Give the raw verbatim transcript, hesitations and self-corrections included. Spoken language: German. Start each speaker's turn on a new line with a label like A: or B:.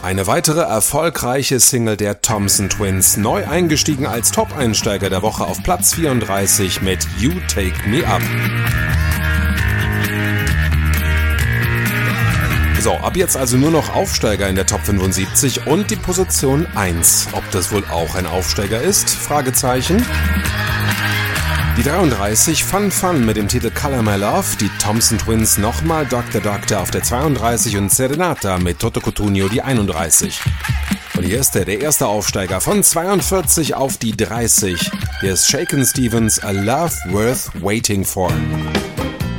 A: Eine weitere erfolgreiche Single der Thompson Twins, neu eingestiegen als Top-Einsteiger der Woche auf Platz vierunddreißig mit You Take Me Up. So, ab jetzt also nur noch Aufsteiger in der Top fünfundsiebzig und die Position eins. Ob das wohl auch ein Aufsteiger ist? Fragezeichen. Die dreiunddreißig, Fun Fun mit dem Titel Color My Love, die Thompson Twins nochmal Doktor Doktor auf der zweiunddreißig und Serenata mit Toto Cutugno die einunddreißig. Und hier ist er, der erste Aufsteiger von zweiundvierzig auf die dreißig. Hier ist Shakin' Stevens, A Love Worth Waiting For.